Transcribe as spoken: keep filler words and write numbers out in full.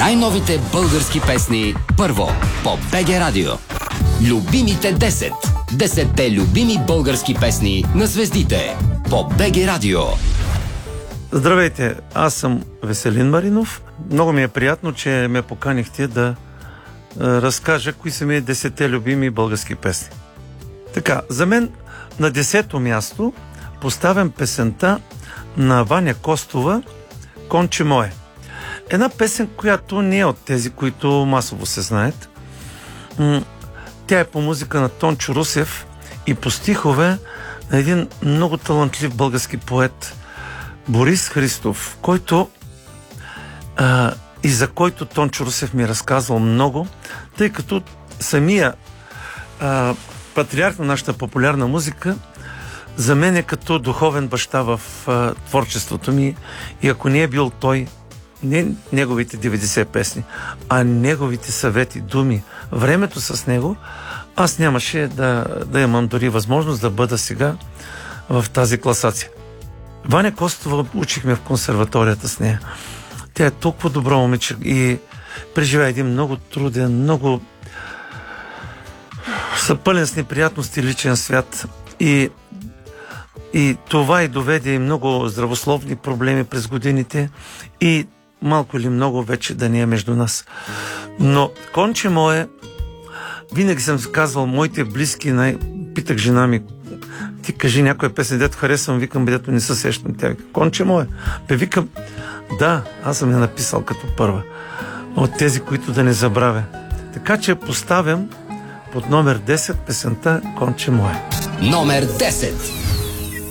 Най-новите български песни първо по БГ Радио. Любимите десет. десетте любими български песни на звездите по БГ Радио. Здравейте, аз съм Веселин Маринов. Много ми е приятно, че ме поканихте да е, разкажа кои са ми десетте любими български песни. Така, за мен на десето място поставям песента на Ваня Костова "Конче мое". Една песен, която не е от тези, които масово се знаят. Тя е по музика на Тончо Русев и по стихове на един много талантлив български поет Борис Христов, който а, и за който Тончо Русев ми е разказвал много, тъй като самия а, патриарх на нашата популярна музика за мен е като духовен баща в а, творчеството ми, и ако не е бил той, не неговите деветдесет песни, а неговите съвети, думи, времето с него, аз нямаше да, да имам дори възможност да бъда сега в тази класация. Ваня Костова учихме в консерваторията с нея. Тя е толкова добро момиче и преживя един много труден, много съпълен с неприятности личен свят. И, и това и доведе и много здравословни проблеми през годините и малко или много вече да не е между нас. Но "Конче мое", винаги съм казвал, моите близки, най... питах жена ми: "Ти кажи някоя песен, дето харесвам", викам, дето не се сещам. Тя вика: "Конче мое". Бе, викам: "Да, аз съм я написал като първа от тези, които да не забравя". Така че поставям под номер десет песента "Конче мое". Номер десет.